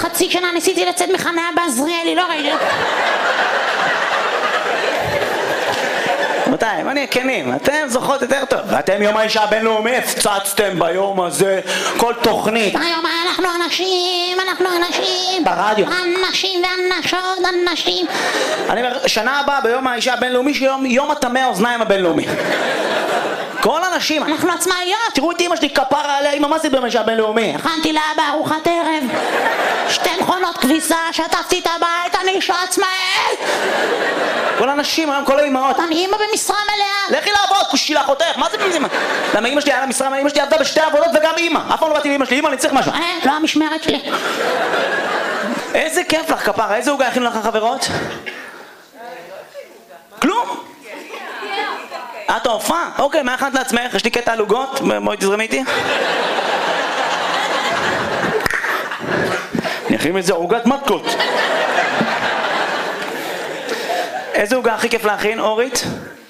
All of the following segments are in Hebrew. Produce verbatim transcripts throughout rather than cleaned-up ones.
חצי שנה ניסיתי לצאת מחניה בעזריאלי, לא ראיתי. רבותיי, אם אני כנים, אתם זוכרות יותר טוב. ואתם יום האישה הבינלאומי הפצצתם ביום הזה כל תוכנית. היום אנחנו אנשים, אנחנו אנשים. ברדיו. אנשים ואנשות, אנשים. אני אומר, שנה הבאה ביום האישה הבינלאומי, שיום יום הטמא האוזניים הבינלאומי. כל אנשים, אנחנו עצמאיות. תראו את אמא שלי, כפרה עליה, אמא, מה זה ביום האישה הבינלאומי? הכנתי לאבא ארוחת ערב, שתי מכונות כביסה, שטפתי את הבית, אני אישה עצמאית. כל האנשים, היום כל האמהות. אני אמא במשרה מלאה. לכי לעבוד, כושי לאחותך, מה זה במשרה? למה אמא שלי היה לה משרה, אמא שלי עבדה בשתי עבודות וגם אמא. אף פעם לא באתי לאמא שלי, אמא, אני צריך משהו. אה, לא המשמרת שלי. איזה כיף לך, כפרה, איזה עוגה הכינו לך חברות? כלום? את ההופעה? אוקיי, מה הכנת לעצמך? יש לי קטע על עוגות, בואי תזרמי איתי. אני אכין איזה עוגת מתקות. איזה עוגה הכי כיף להכין, אורית?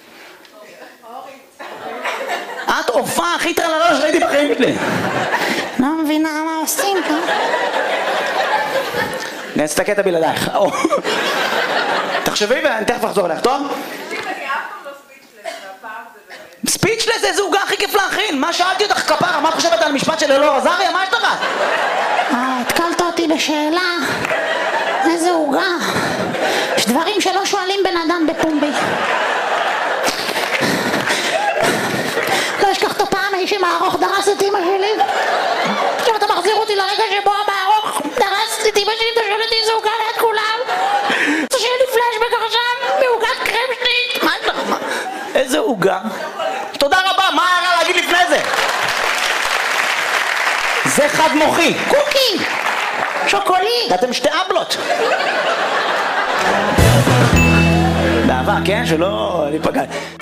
את הופעה הכי טרללה שראיתי בחיים שלי. לא מבינה מה עושים פה. נעשה את הקטע בלעדייך. תחשבי ואני תכף אחזור אליך, טוב? ספיצ'לס, איזה עוגה הכי כיף להכין? מה שאלתי אותך, כפרה? מה את חושבת על משפט של אלאור עזריה? מה יש לך? אה, התקלת אותי בשאלה. איזה עוגה. יש דברים שלא שואלים בן אדם בפומבי. לא אשכח את הפעם האיש עם הארוך דרס את אמא שלי. עכשיו אתה מחזיר אותי לרגע שבו המארוך דרס את אמא שלי, אתה שואל אותי איזה עוגה ליד כולם. אתה שואל לי פלשבק עכשיו בעוגת קרם שנית. מה יש לך? איזה עוגה? תודה רבה, מה היה רע להגיד לפני זה? זה חד מוחי. קוקי! שוקולי! ואתם שתי אבלות. באהבה, כן? שלא ניפגע.